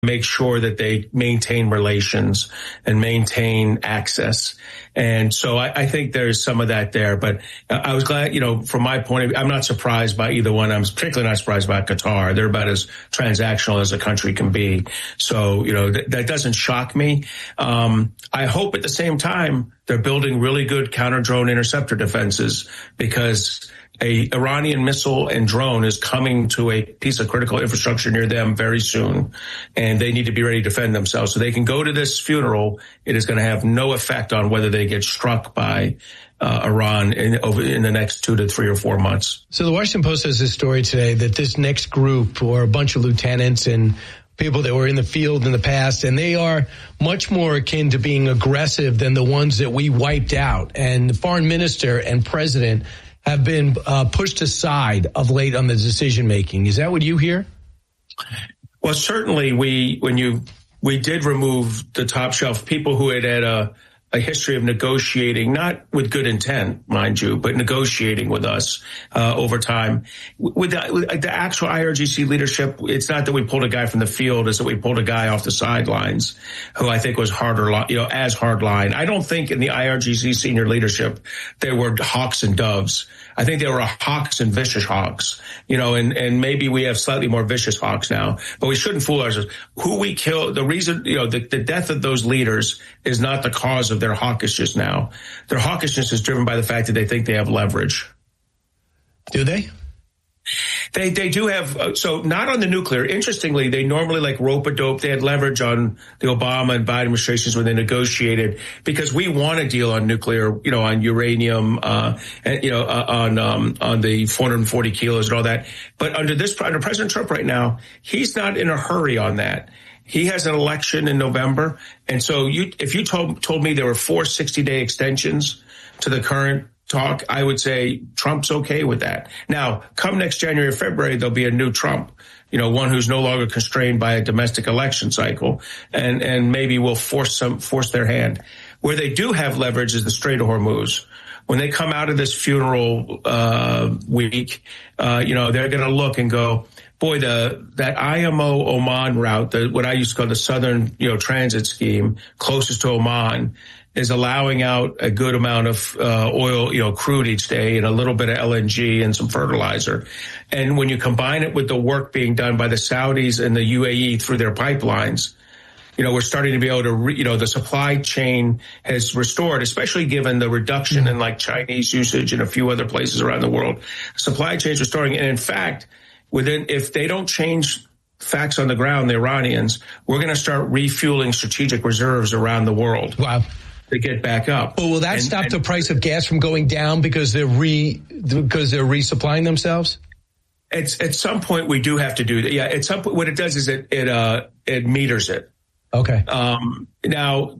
make sure that they maintain relations and maintain access. And so I think there's some of that there. But I was glad, from my point of view, I'm not surprised by either one. I'm particularly not surprised by Qatar. They're about as transactional as a country can be. So, that doesn't shock me. I hope at the same time they're building really good counter-drone interceptor defenses, because a Iranian missile and drone is coming to a piece of critical infrastructure near them very soon, and they need to be ready to defend themselves. So they can go to this funeral. It is going to have no effect on whether they get struck by Iran in the next 2 to 3 or 4 months. So the Washington Post has this story today that this next group, or a bunch of lieutenants and people that were in the field in the past, and they are much more akin to being aggressive than the ones that we wiped out. And the foreign minister and president have been pushed aside of late on the decision making. Is that what you hear? Well, certainly we did remove the top shelf people who had a history of negotiating, not with good intent, mind you, but negotiating with us over time. With the actual IRGC leadership, it's not that we pulled a guy from the field, it's that we pulled a guy off the sidelines who I think was as hard line. I don't think in the IRGC senior leadership there were hawks and doves. I think there were hawks and vicious hawks, and maybe we have slightly more vicious hawks now, but we shouldn't fool ourselves. Who we kill, the reason, the death of those leaders is not the cause of their hawkishness now. Their hawkishness is driven by the fact that they think they have leverage. Do they? They do have, so not on the nuclear. Interestingly, they normally rope-a-dope. They had leverage on the Obama and Biden administrations when they negotiated, because we want a deal on nuclear, on uranium, on the 440 kilos and all that. But under President Trump right now, he's not in a hurry on that. He has an election in November. And so if you told me there were 4 60-day extensions to the current talk, I would say Trump's okay with that. Now, come next January or February, there'll be a new Trump, one who's no longer constrained by a domestic election cycle, and maybe will force their hand. Where they do have leverage is the Strait of Hormuz. When they come out of this funeral week, they're going to look and go, boy, that IMO Oman route, what I used to call the southern, transit scheme closest to Oman, is allowing out a good amount of oil, crude each day, and a little bit of LNG and some fertilizer. And when you combine it with the work being done by the Saudis and the UAE through their pipelines, we're starting to be able to, the supply chain has restored, especially given the reduction in Chinese usage in a few other places around the world. Supply chain is restoring. And in fact, if they don't change facts on the ground, the Iranians, we're going to start refueling strategic reserves around the world. Wow. To get back up. Well, will that stop the price of gas from going down because they're resupplying themselves? At some point we do have to do that. Yeah, at some point what it does is it meters it. Okay. Now,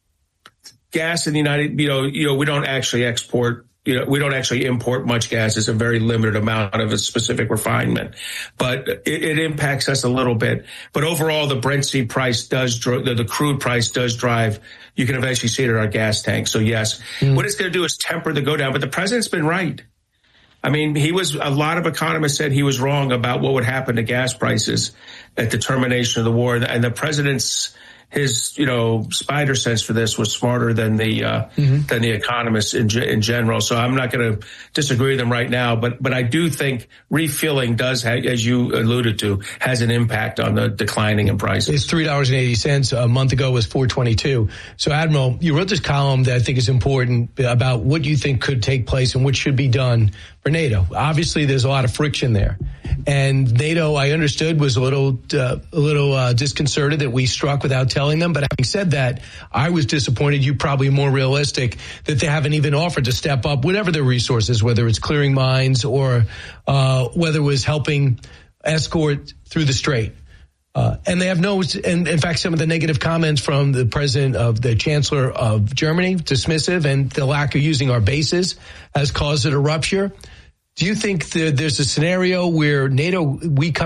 gas in the United, we don't actually export. We don't actually import much gas. It's a very limited amount of a specific refinement, but it impacts us a little bit. But overall, the Brent seed price the crude price does drive. You can eventually see it in our gas tank. So yes, what it's going to do is temper the go down. But the president's been right. I mean, a lot of economists said he was wrong about what would happen to gas prices at the termination of the war. And the president's, his, spider sense for this was smarter than the economists in general. So I'm not going to disagree with them right now, but I do think refueling does, as you alluded to, has an impact on the declining in prices. It's $3.80. A month ago was $4.22. So Admiral, you wrote this column that I think is important about what you think could take place and what should be done for NATO. Obviously, there's a lot of friction there. And NATO, I understood, was a little disconcerted that we struck without telling them. But having said that, I was disappointed, you probably more realistic, that they haven't even offered to step up whatever their resources, whether it's clearing mines or whether it was helping escort through the strait. And they have and in fact, some of the negative comments from the the chancellor of Germany, dismissive, and the lack of using our bases has caused it a rupture. Do you think there's a scenario where NATO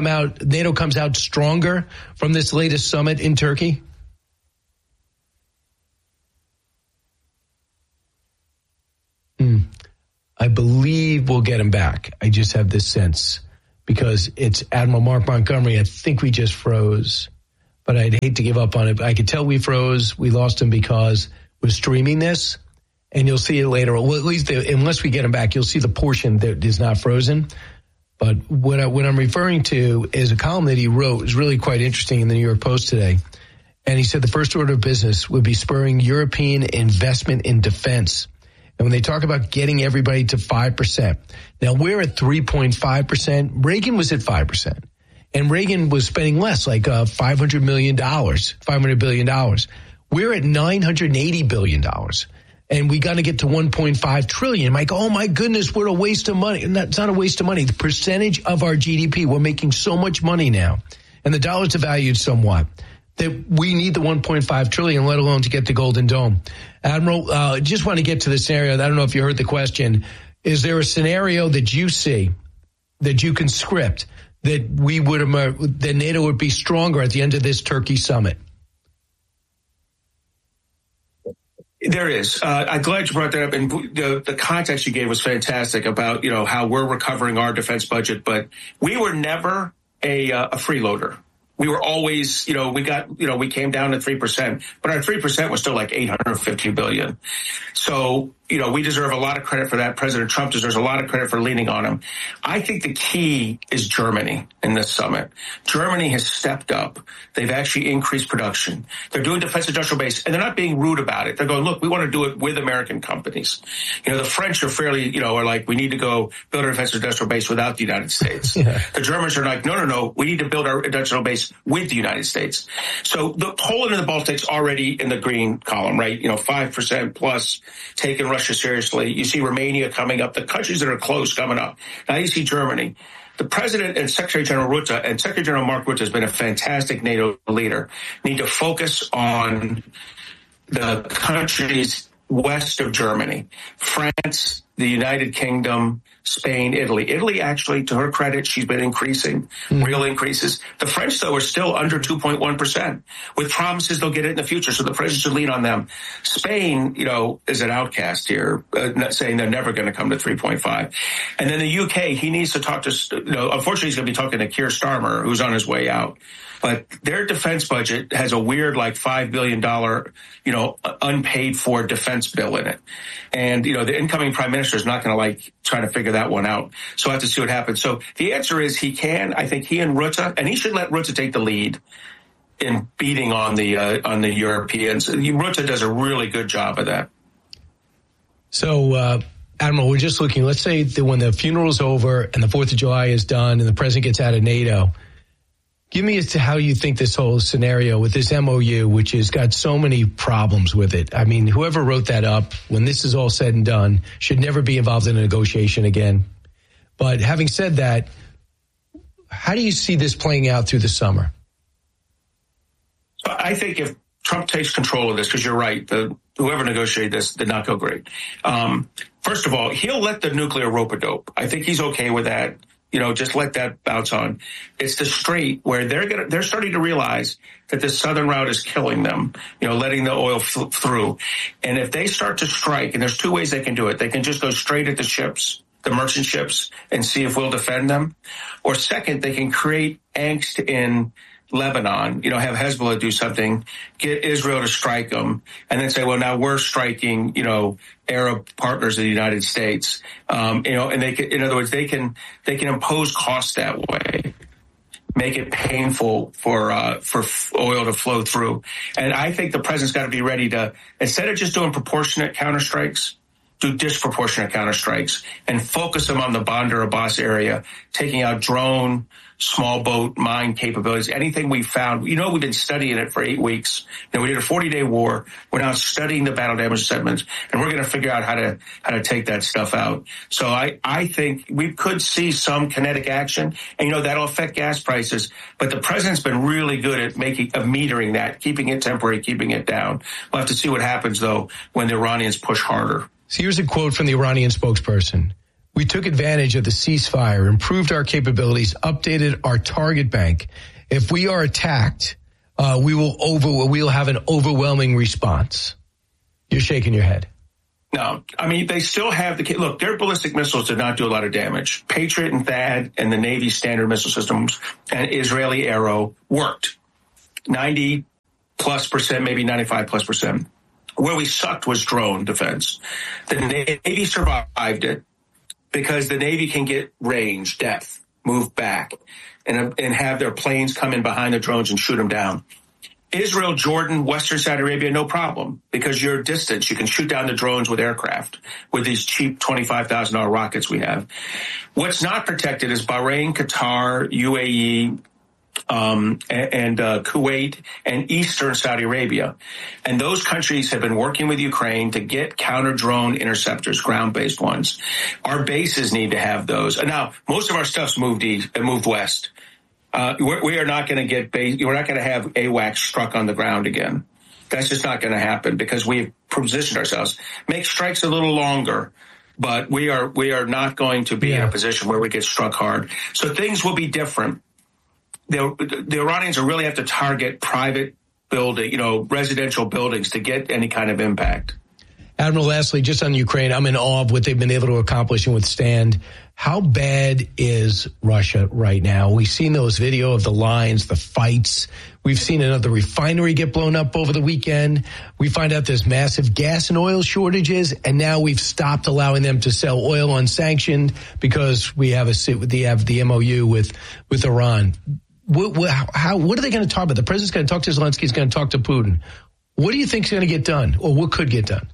comes out stronger from this latest summit in Turkey? I believe we'll get him back. I just have this sense because it's Admiral Mark Montgomery. I think we just froze. but I'd hate to give up on it. I could tell we froze. We lost him because we're streaming this, and you'll see it later. Well, at least unless we get him back, you'll see the portion that is not frozen. But what I'm referring to is a column that he wrote is really quite interesting in the New York Post today. And he said the first order of business would be spurring European investment in defense. And when they talk about getting everybody to 5%, now we're at 3.5%. Reagan was at 5%. And Reagan was spending less, like $500 million, $500 billion. We're at $980 billion. And we got to get to 1.5 trillion. I'm like, oh my goodness, what a waste of money. And that's not a waste of money. The percentage of our GDP, we're making so much money now. And the dollar's devalued somewhat that we need the 1.5 trillion, let alone to get the Golden Dome. Admiral, just want to get to the scenario. I don't know if you heard the question. Is there a scenario that you see that you can script that that NATO would be stronger at the end of this Turkey summit? There is. I'm glad you brought that up. And the context you gave was fantastic about, how we're recovering our defense budget. But we were never a freeloader. We were always, we came down to 3%, but our 3% was still like $850 billion. So, we deserve a lot of credit for that. President Trump deserves a lot of credit for leaning on him. I think the key is Germany in this summit. Germany has stepped up. They've actually increased production. They're doing defense industrial base, and they're not being rude about it. They're going, look, we want to do it with American companies. The French are fairly, are like, we need to go build our defense industrial base without the United States. Yeah. The Germans are like, no, we need to build our industrial base with the United States. So the Poland and the Baltics already in the green column, right? 5% plus taking Russia seriously. You see Romania coming up, the countries that are close coming up. Now you see Germany. The President and Secretary General Rutte, and Secretary General Mark Rutte has been a fantastic NATO leader, need to focus on the countries west of Germany, France, the United Kingdom, Spain, Italy. Italy, actually, to her credit, she's been increasing, real increases. The French, though, are still under 2.1%, with promises they'll get it in the future, so the president should lean on them. Spain, is an outcast here, saying they're never going to come to 3.5. And then the UK, he needs to talk to, unfortunately, he's going to be talking to Keir Starmer, who's on his way out. But their defense budget has a weird, like, $5 billion, unpaid for defense bill in it. And, the incoming prime minister is not going to try to figure that one out. So I have to see what happens. So the answer is I think he and Rutte, and he should let Rutte take the lead in beating on the Europeans. Rutte does a really good job of that. So, Admiral, we're just looking, let's say that when the funeral's over and the 4th of July is done and the president gets out of NATO, give me as to how you think this whole scenario with this MOU, which has got so many problems with it. I mean, whoever wrote that up, when this is all said and done, should never be involved in a negotiation again. But having said that, how do you see this playing out through the summer? I think if Trump takes control of this, because you're right, whoever negotiated this did not go great. First of all, he'll let the nuclear rope-a-dope. I think he's okay with that. Just let that bounce on. It's the Strait where they're starting to realize that the southern route is killing them, letting the oil through. And if they start to strike, and there's two ways they can do it. They can just go straight at the ships, the merchant ships, and see if we'll defend them. Or second, they can create angst in Lebanon, have Hezbollah do something, get Israel to strike them, and then say, well, now we're striking, Arab partners of the United States. And they can, in other words, they can impose costs that way, make it painful for oil to flow through. And I think the president's got to be ready to, instead of just doing proportionate counterstrikes, do disproportionate counterstrikes and focus them on the Bandar Abbas area, taking out drone, small boat, mine capabilities, anything we found. We've been studying it for 8 weeks. We did a 40-day war. We're now studying the battle damage assessments, and we're going to figure out how to take that stuff out. So I think we could see some kinetic action, and that'll affect gas prices. But the president's been really good at metering that, keeping it temporary, keeping it down. We'll have to see what happens though when the Iranians push harder. So here's a quote from the Iranian spokesperson. We took advantage of the ceasefire, improved our capabilities, updated our target bank. If we are attacked, we'll have an overwhelming response. You're shaking your head. No, they still have look, their ballistic missiles did not do a lot of damage. Patriot and THAAD and the Navy standard missile systems and Israeli Arrow worked. 90+%, maybe 95+%. Where we sucked was drone defense. The Navy survived it because the Navy can get range, depth, move back, and have their planes come in behind the drones and shoot them down. Israel, Jordan, Western Saudi Arabia, no problem, because you're distance. You can shoot down the drones with aircraft, with these cheap $25,000 rockets we have. What's not protected is Bahrain, Qatar, UAE, and Kuwait and Eastern Saudi Arabia. And those countries have been working with Ukraine to get counter-drone interceptors, ground-based ones. Our bases need to have those. And now, most of our stuff's moved west. We are not going to we're not going to have AWACS struck on the ground again. That's just not going to happen because we've positioned ourselves. Make strikes a little longer, but we are not going to be in a position where we get struck hard. So things will be different. The Iranians will really have to target private building, residential buildings to get any kind of impact. Admiral, lastly, just on Ukraine, I'm in awe of what they've been able to accomplish and withstand. How bad is Russia right now? We've seen those video of the lines, the fights. We've seen another refinery get blown up over the weekend. We find out there's massive gas and oil shortages, and now we've stopped allowing them to sell oil unsanctioned because we have the MOU with Iran. What are they going to talk about? The president's going to talk to Zelensky. He's going to talk to Putin. What do you think is going to get done, or what could get done?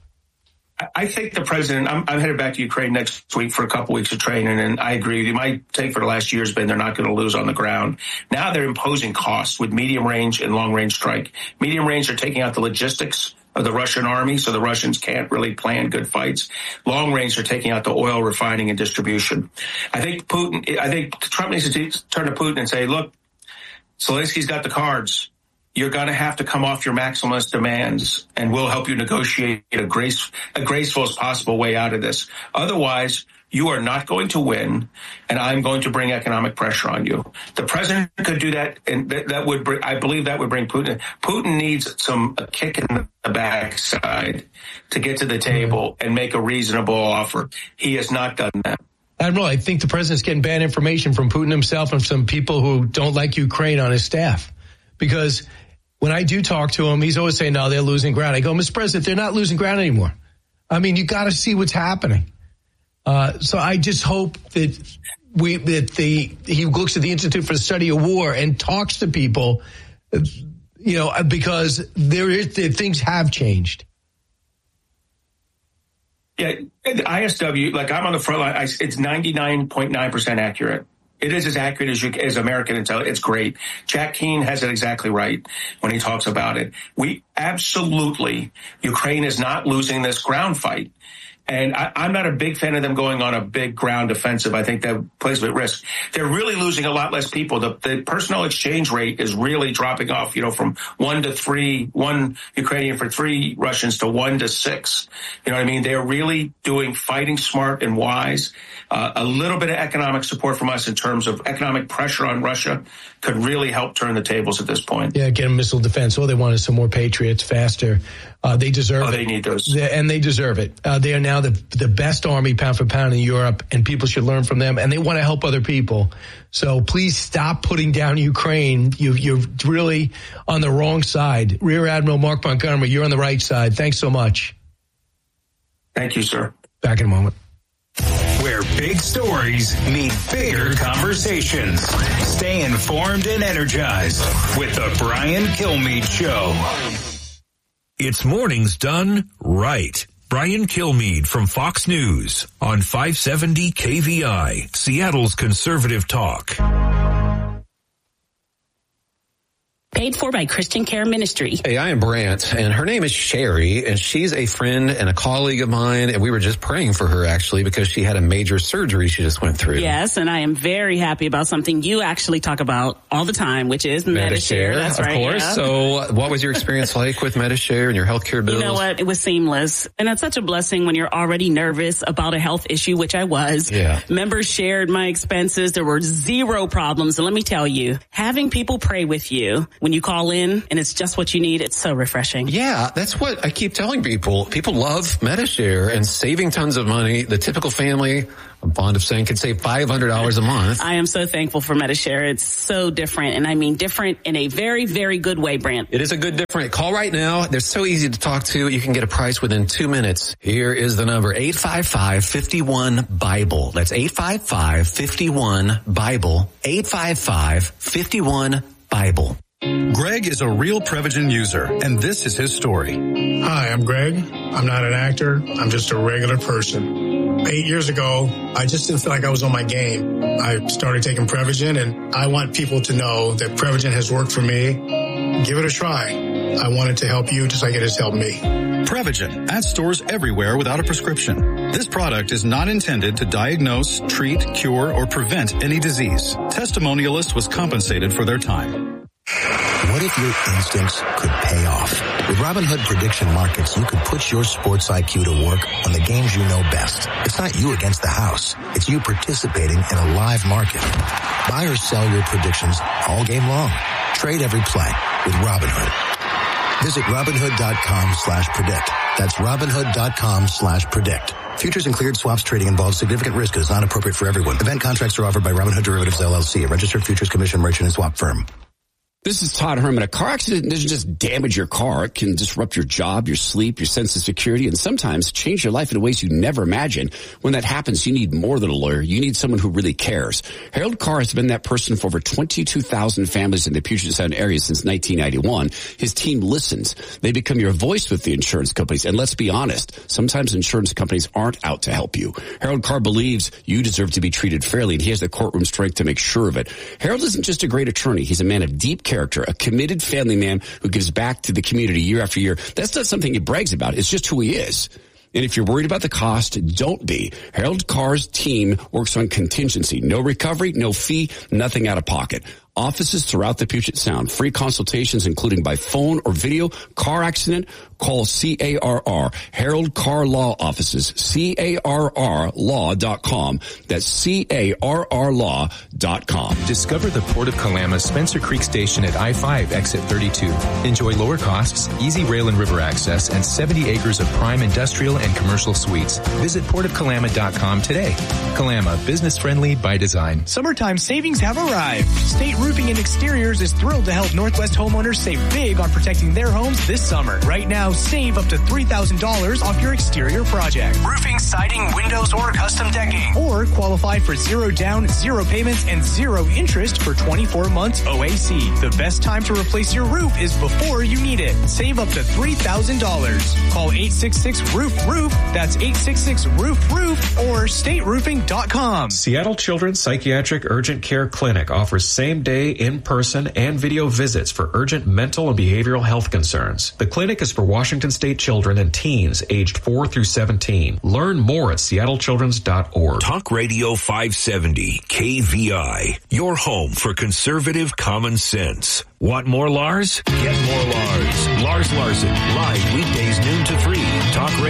I think the president, I'm headed back to Ukraine next week for a couple weeks of training, and I agree with you. My take for the last year has been they're not going to lose on the ground. Now they're imposing costs with medium range and long range strike. Medium range are taking out the logistics of the Russian army, so the Russians can't really plan good fights. Long range are taking out the oil refining and distribution. I think Trump needs to turn to Putin and say, look, Zelensky's got the cards. You're going to have to come off your maximalist demands, and we'll help you negotiate a graceful as possible way out of this. Otherwise, you are not going to win, and I'm going to bring economic pressure on you. The president could do that, and I believe that would bring Putin. Putin needs a kick in the backside to get to the table and make a reasonable offer. He has not done that. Admiral, I think the president's getting bad information from Putin himself and some people who don't like Ukraine on his staff, because when I do talk to him, he's always saying, no, they're losing ground. I go, Mr. President, they're not losing ground anymore. I mean, you got to see what's happening. So I just hope that he looks at the Institute for the Study of War and talks to people, because things have changed. Yeah, the ISW, like I'm on the front line, it's 99.9% accurate. It is as accurate as American intelligence. It's great. Jack Keane has it exactly right when he talks about it. Ukraine is not losing this ground fight. And I'm not a big fan of them going on a big ground offensive. I think that places them at risk. They're really losing a lot less people. The personnel exchange rate is really dropping off, from 1 to 3, 1 Ukrainian for 3 Russians to 1 to 6. You know what I mean? They're really fighting smart and wise. A little bit of economic support from us in terms of economic pressure on Russia could really help turn the tables at this point. Yeah, get them missile defense. All they want is some more Patriots faster. They deserve it. They need those. And they deserve it. They are now the best army pound for pound in Europe, and people should learn from them, and they want to help other people. So please stop putting down Ukraine. You're really on the wrong side. Rear Admiral Mark Montgomery, you're on the right side. Thanks so much. Thank you, sir. Back in a moment. Where big stories meet bigger conversations. Stay informed and energized with the Brian Kilmeade Show. It's mornings done right. Brian Kilmeade from Fox News on 570 KVI, Seattle's conservative talk. Paid for by Christian Care Ministry. Hey, I am Brant, and her name is Sherry, and she's a friend and a colleague of mine, and we were just praying for her, actually, because she had a major surgery she just went through. Yes, and I am very happy about something you actually talk about all the time, which is Medi-Share. That's right. Of course. Yeah. So what was your experience like with Medi-Share and your healthcare bills? You know what? It was seamless. And it's such a blessing when you're already nervous about a health issue, which I was. Yeah. Members shared my expenses. There were zero problems. And let me tell you, having people pray with you when you call in and it's just what you need, it's so refreshing. Yeah, that's what I keep telling people. People love Medi-Share and saving tons of money. The typical family, I'm fond of saying, can save $500 a month. I am so thankful for Medi-Share. It's so different, and I mean different in a very, very good way, Brant. It is a good different. Call right now. They're so easy to talk to. You can get a price within 2 minutes. Here is the number, 855-51-BIBLE. That's 855-51-BIBLE. 855-51-BIBLE. Greg is a real Prevagen user, and this is his story. Hi, I'm Greg. I'm not an actor. I'm just a regular person. 8 years ago, I just didn't feel like I was on my game. I started taking Prevagen, and I want people to know that Prevagen has worked for me. Give it a try. I wanted to help you just like it has helped me. Prevagen at stores everywhere without a prescription. This product is not intended to diagnose, treat, cure, or prevent any disease. Testimonialist was compensated for their time. What if your instincts could pay off? With Robinhood Prediction Markets, you could put your sports IQ to work on the games you know best. It's not you against the house. It's you participating in a live market. Buy or sell your predictions all game long. Trade every play with Robinhood. Visit Robinhood.com/predict. That's Robinhood.com/predict. Futures and cleared swaps trading involves significant risk and is not appropriate for everyone. Event contracts are offered by Robinhood Derivatives LLC, a registered futures commission merchant and swap firm. This is Todd Herman. A car accident doesn't just damage your car. It can disrupt your job, your sleep, your sense of security, and sometimes change your life in ways you never imagined. When that happens, you need more than a lawyer. You need someone who really cares. Harold Carr has been that person for over 22,000 families in the Puget Sound area since 1991. His team listens. They become your voice with the insurance companies. And let's be honest, sometimes insurance companies aren't out to help you. Harold Carr believes you deserve to be treated fairly, and he has the courtroom strength to make sure of it. Harold isn't just a great attorney. He's a man of deep character, a committed family man who gives back to the community year after year. That's not something he brags about. It's just who he is. And if you're worried about the cost, don't be. Harold Carr's team works on contingency. No recovery, no fee, nothing out of pocket. Offices throughout the Puget Sound. Free consultations, including by phone or video. Car accident, call CARR. Harold Carr Law Offices. CARRlaw.com. That's CARRlaw.com. Discover the Port of Kalama Spencer Creek Station at I-5 exit 32. Enjoy lower costs, easy rail and river access, and 70 acres of prime industrial and commercial suites. Visit portofkalama.com today. Kalama, business friendly by design. Summertime savings have arrived. State Roofing and Exteriors is thrilled to help Northwest homeowners save big on protecting their homes this summer. Right now, save up to $3,000 off your exterior project. Roofing, siding, windows, or custom decking. Or qualify for 0 down, 0 payments, and 0 interest for 24 months OAC. The best time to replace your roof is before you need it. Save up to $3,000. Call 866-ROOF-ROOF. That's 866-ROOF-ROOF or stateroofing.com. Seattle Children's Psychiatric Urgent Care Clinic offers same-day, in-person, and video visits for urgent mental and behavioral health concerns. The clinic is for Washington State children and teens aged 4 through 17. Learn more at seattlechildrens.org. Talk Radio 570 KVI, your home for conservative common sense. Want more Lars? Get more Lars. Lars Larson, live weekdays noon to 3. Talk Radio.